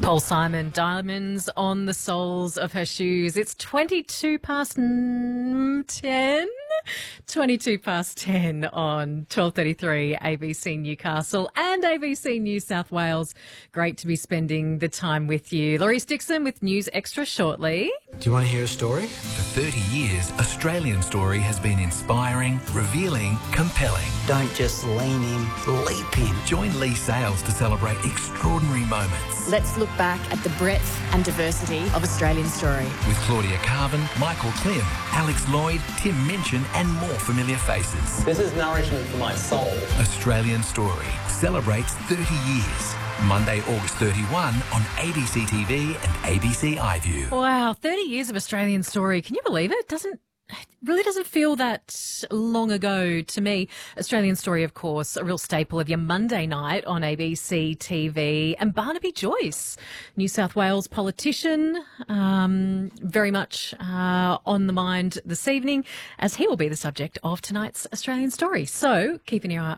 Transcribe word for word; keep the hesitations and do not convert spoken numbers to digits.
Paul Simon, diamonds on the soles of her shoes. It's twenty-two past ten. twenty-two past ten on twelve thirty-three A B C Newcastle and A B C New South Wales. Great to be spending the time with you. Laurie Dixon with News Extra shortly. Do you want to hear a story? For thirty years, Australian Story has been inspiring, revealing, compelling. Don't just lean in, leap in. Join Lee Sales to celebrate extraordinary moments. Let's look back at the breadth and diversity of Australian Story. With Claudia Carvin, Michael Klim, Alex Lloyd, Tim Minchin and more familiar faces. This is nourishment for my soul. Australian Story celebrates thirty years. Monday, August thirty-first on A B C T V and A B C iView. Wow, thirty years of Australian Story. Can you believe it? Doesn't It really doesn't feel that long ago to me. Australian Story, of course, a real staple of your Monday night on A B C T V. And Barnaby Joyce, New South Wales politician, um, very much uh, on the mind this evening, as he will be the subject of tonight's Australian Story. So keep an ear,